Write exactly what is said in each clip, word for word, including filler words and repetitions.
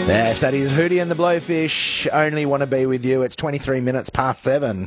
Yes, that is Hootie and the Blowfish. Only want to be with you. It's twenty-three minutes past seven.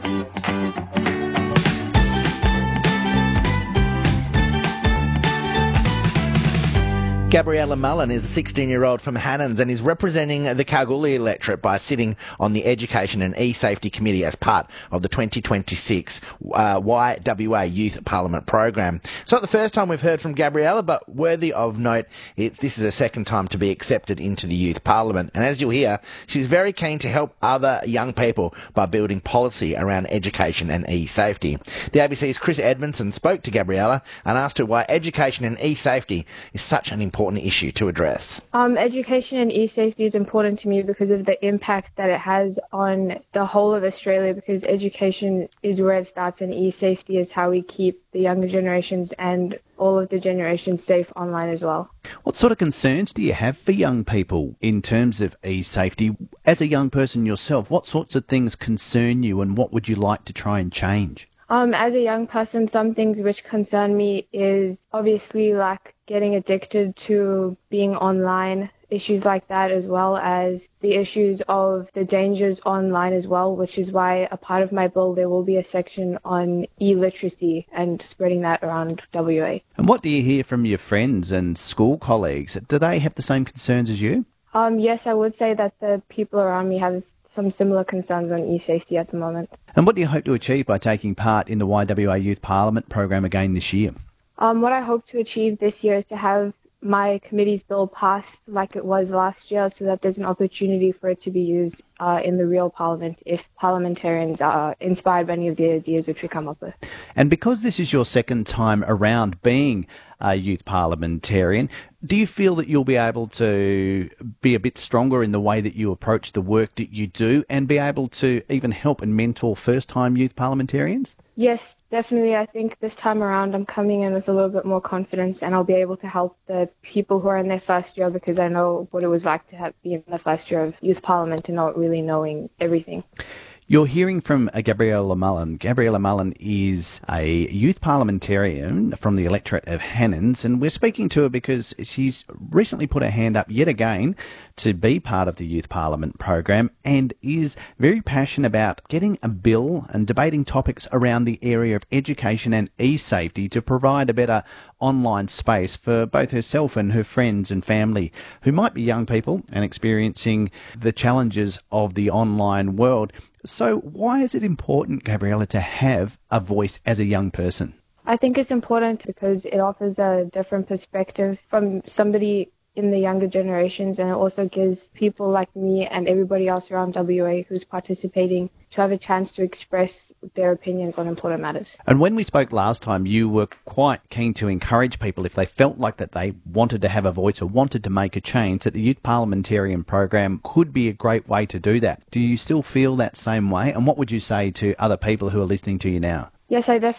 Gabriella Mullen is a sixteen-year-old from Hannans and is representing the Kalgoorlie electorate by sitting on the Education and E-Safety Committee as part of the twenty twenty-six uh, Y W A Youth Parliament program. It's not the first time we've heard from Gabriella, but worthy of note, it's, this is her second time to be accepted into the Youth Parliament. And as you'll hear, she's very keen to help other young people by building policy around education and e-safety. The A B C's Chris Edmondson spoke to Gabriella and asked her why education and e-safety is such an important important issue to address. Um, education and e-safety is important to me because of the impact that it has on the whole of Australia, because education is where it starts and e-safety is how we keep the younger generations and all of the generations safe online as well. What sort of concerns do you have for young people in terms of e-safety? As a young person yourself, what sorts of things concern you and what would you like to try and change? Um, as a young person, some things which concern me is obviously like getting addicted to being online, issues like that, as well as the issues of the dangers online as well, which is why a part of my bill there will be a section on e-literacy and spreading that around W A. And what do you hear from your friends and school colleagues? Do they have the same concerns as you? Um, yes, I would say that the people around me have some similar concerns on e-safety at the moment. And what do you hope to achieve by taking part in the Y W A Youth Parliament program again this year? Um, what I hope to achieve this year is to have my committee's bill passed like it was last year, so that there's an opportunity for it to be used uh, in the real parliament if parliamentarians are inspired by any of the ideas which we come up with. And because this is your second time around being a youth parliamentarian, do you feel that you'll be able to be a bit stronger in the way that you approach the work that you do and be able to even help and mentor first-time youth parliamentarians? Yes, definitely. I think this time around I'm coming in with a little bit more confidence and I'll be able to help the people who are in their first year, because I know what it was like to have, be in the first year of youth parliament and not really knowing everything. You're hearing from Gabriella Mullen. Gabriella Mullen is a youth parliamentarian from the electorate of Hannans, and we're speaking to her because she's recently put her hand up yet again to be part of the Youth Parliament program and is very passionate about getting a bill and debating topics around the area of education and e-safety to provide a better online space for both herself and her friends and family who might be young people and experiencing the challenges of the online world. So why is it important, Gabriella, to have a voice as a young person? I think it's important because it offers a different perspective from somebody in the younger generations, and it also gives people like me and everybody else around W A who's participating to have a chance to express their opinions on important matters. And when we spoke last time, you were quite keen to encourage people, if they felt like that they wanted to have a voice or wanted to make a change, that the Youth Parliamentarian program could be a great way to do that. Do you still feel that same way? And what would you say to other people who are listening to you now? Yes, I definitely